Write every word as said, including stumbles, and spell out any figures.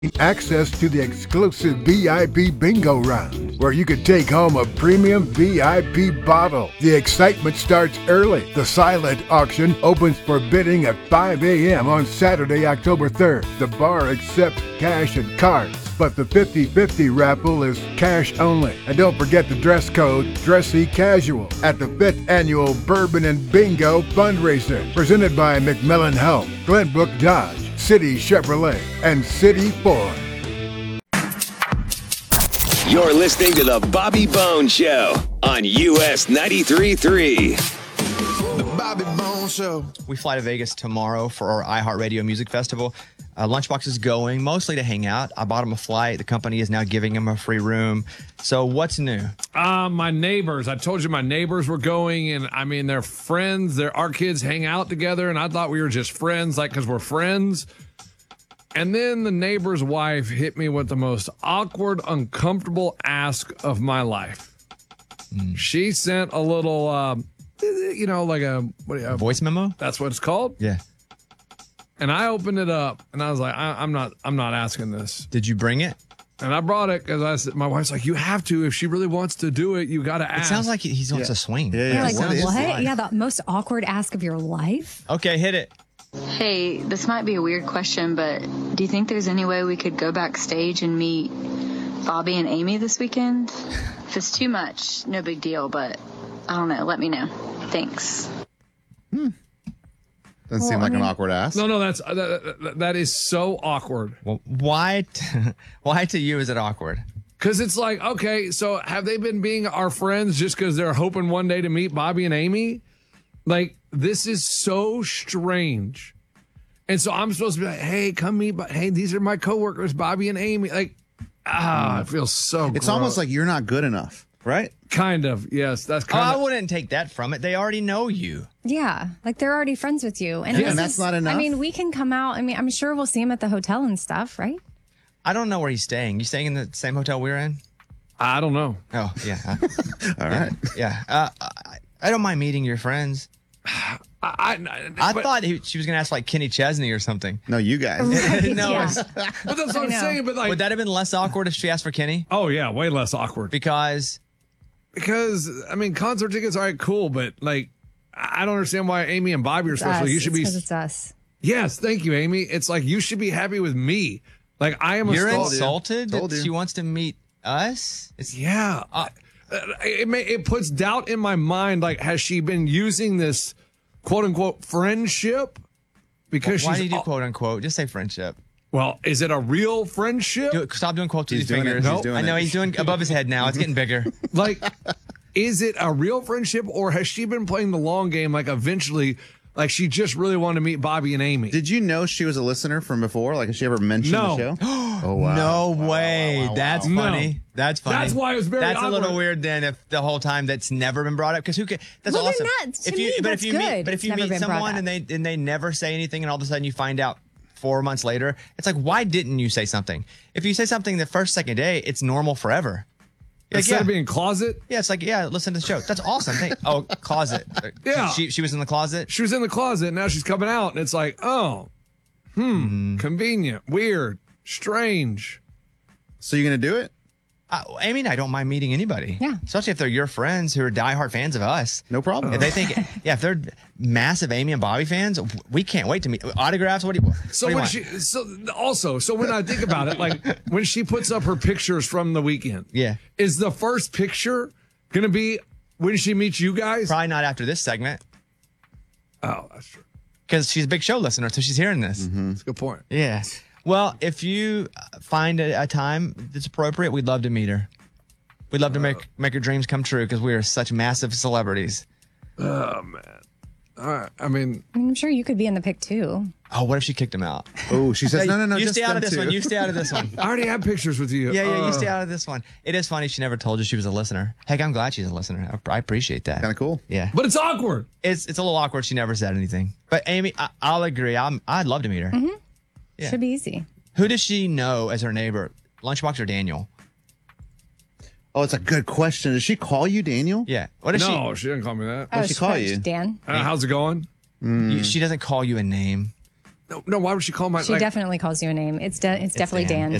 access to the exclusive V I P bingo round, where you could take home a premium V I P bottle. The excitement starts early. The silent auction opens for bidding at five a.m. on Saturday, October third. The bar accepts cash and cards, but the fifty-fifty raffle is cash only. And don't forget the dress code, dressy casual, at the fifth annual Bourbon and Bingo fundraiser, presented by McMillan Health, Glenbrook Dodge, City Chevrolet, and City Ford. You're listening to The Bobby Bones Show on U S ninety-three point three. The Bobby Bones Show. We fly to Vegas tomorrow for our iHeartRadio Music Festival. Uh, Lunchbox is going, mostly to hang out. I bought him a flight. The company is now giving him a free room. So what's new? Uh, my neighbors. I told you my neighbors were going, and I mean, they're friends. They're, our kids hang out together, and I thought we were just friends, like, because we're friends. And then the neighbor's wife hit me with the most awkward, uncomfortable ask of my life. Mm. She sent a little, uh, you know, like a, what, a voice memo? That's what it's called? Yeah. And I opened it up, and I was like, I, I'm not, I'm not asking this. Did you bring it? And I brought it because I said, my wife's like, you have to. If she really wants to do it, you got to ask. It sounds like he wants yeah. to swing. Yeah, yeah. You're like, What is what? life? Yeah, the most awkward ask of your life. Okay, hit it. Hey, this might be a weird question, but do you think there's any way we could go backstage and meet Bobby and Amy this weekend? If it's too much, no big deal, but I don't know. Let me know. Thanks. Hmm. Doesn't Well, seem like I mean- an awkward ask. No, no, that's uh, that, that, that is so awkward. Well, why, t- why to you is it awkward? Because it's like, okay, so have they been being our friends just because they're hoping one day to meet Bobby and Amy? Like, this is so strange. And so I'm supposed to be like, hey, come meet, but hey, these are my coworkers, Bobby and Amy. Like, ah, it feels so It's gross. almost like you're not good enough, right? Kind of, yes. That's Oh, kind I of. wouldn't take that from it. They already know you. Yeah, like they're already friends with you. And, Yeah, this and that's is- not enough? I mean, we can come out. I mean, I'm sure we'll see him at the hotel and stuff, right? I don't know where he's staying. You staying in the same hotel we're in? I don't know. Oh, yeah. Uh, All right. yeah. Uh, I, I don't mind meeting your friends. I, I, I but, thought he, she was going to ask like Kenny Chesney or something. No, you guys. Right, No, yeah. it's- but that's what I I'm know. saying. But like, Would that have been less awkward if she asked for Kenny? oh yeah, way less awkward. Because Because I mean, concert tickets, all right, cool, but like, I don't understand why Amy and Bobby are It's special. us. You should It's be. 'cause it's us. Yes, thank you, Amy. It's like you should be happy with me. Like I am a you're stalker. insulted Told that you. she wants to meet us? It's, Yeah. Uh, it may, it puts doubt in my mind. Like, has she been using this quote unquote friendship? Because why she's do you do al- quote unquote? Just say friendship. well, is it a real friendship? Do it, stop doing quotes with He's your doing it. fingers. He's doing I know it. he's doing above his head now. It's getting bigger. Like, is it a real friendship, or has she been playing the long game? Like, eventually, like she just really wanted to meet Bobby and Amy. Did you know she was a listener from before? Like, has she ever mentioned No. the show? Oh, wow. No Wow, way. wow, wow, That's wow. funny. No. That's funny. That's why it was very That's a little awkward. weird then if the whole time that's never been brought up. Because who can that's Well, then awesome. that- to if you me, but that's if you meet good. but if It's you never meet been brought someone up. and they and they never say anything and all of a sudden you find out four months later, it's like, why didn't you say something? If you say something the first, second day, it's normal forever. You're like, Instead yeah. of being closet, yeah, it's like, yeah, listen to the show. That's awesome. Thank- oh, closet. Yeah. She, she was in the closet? she was in the closet, and now she's coming out, and it's like, oh, hmm, Mm-hmm. convenient, weird, strange. So you're going to do it? Uh, Amy and I don't mind meeting anybody. Yeah. Especially if they're your friends who are diehard fans of us. No problem. If they think, yeah, if they're massive Amy and Bobby fans, we can't wait to meet. Autographs? What do you, So what do you when want? she, so also, so when I think about it, like when she puts up her pictures from the weekend, Yeah. is the first picture gonna be when she meets you guys? Probably not after this segment Oh, that's true. because she's a big show listener, so she's hearing this. That's a good point. Yeah. Well, if you uh, find a, a time that's appropriate, we'd love to meet her. We'd love to make make her dreams come true because we are such massive celebrities. Oh man. All right. I mean, I mean, I'm sure you could be in the pic too. Oh, what if she kicked him out? Oh, she says, no, no, no. You just stay out of them this one. two. You stay out of this one. I already have pictures with you. Yeah, yeah, Uh, you stay out of this one. It is funny. She never told you she was a listener. Heck, I'm glad she's a listener. I, I appreciate that. Kind of cool. Yeah. But it's awkward. It's it's a little awkward. She never said anything. But Amy, I, I'll agree. I'm, I'd love to meet her. Yeah. Should be easy. Who does she know as her neighbor? Lunchbox or Daniel? Oh, it's a good question. Does she call you Daniel? Yeah. What does No, she didn't call me that. Oh, she call French, you? Dan. Uh, how's it going? she? You, she doesn't call you a name. No, no. Why would she call my? She like, definitely calls you a name. It's de- it's, definitely Dan. Dan.